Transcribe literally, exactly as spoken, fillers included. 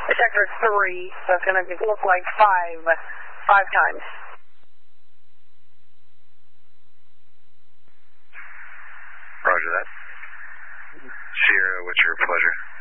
sector three, so it's going to look like five, five times. Roger that. Sierra, what's your pleasure?